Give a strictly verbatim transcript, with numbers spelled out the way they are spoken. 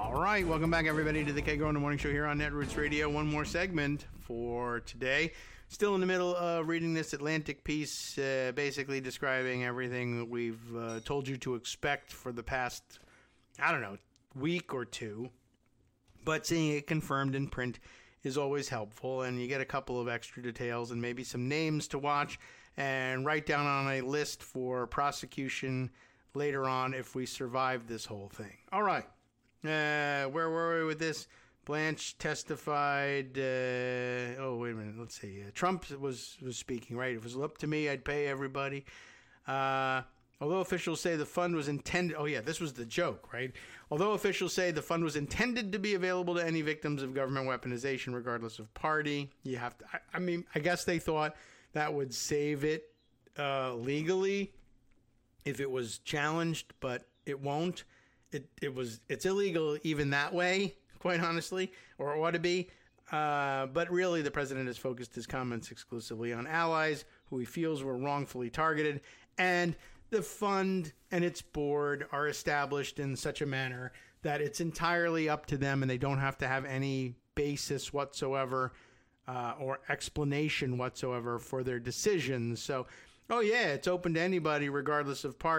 All right, welcome back, everybody, to the Kegro in the Morning Show here on Netroots Radio. One more segment for today. Still in the middle of reading this Atlantic piece, uh, basically describing everything that we've uh, told you to expect for the past, I don't know, week or two. But seeing it confirmed in print is always helpful, and you get a couple of extra details and maybe some names to watch and write down on a list for prosecution later on if we survive this whole thing. All right. Uh, where were we with this? Blanche testified. Uh, oh, wait a minute. Let's see. Uh, Trump was, was speaking, right? If it was up to me, I'd pay everybody. Uh, although officials say the fund was intended. Oh, yeah, this was the joke, right? Although officials say the fund was intended to be available to any victims of government weaponization, regardless of party. You have to. I, I mean, I guess they thought that would save it uh, legally if it was challenged, but it won't. It it was it's illegal even that way, quite honestly, or it ought to be. Uh, but really, the president has focused his comments exclusively on allies who he feels were wrongfully targeted, and the fund and its board are established in such a manner that it's entirely up to them, and they don't have to have any basis whatsoever uh, or explanation whatsoever for their decisions. So, oh yeah, it's open to anybody regardless of party.